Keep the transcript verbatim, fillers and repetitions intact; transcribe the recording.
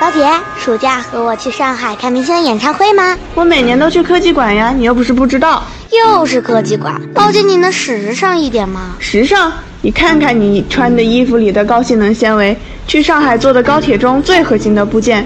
老铁，暑假和我去上海看明星演唱会吗？ 我每年都去科技馆呀，你又不是不知道。 又是科技馆，老姐你能时尚一点吗？ 时尚？你看看你穿的衣服里的高性能纤维，去上海坐的高铁中最核心的部件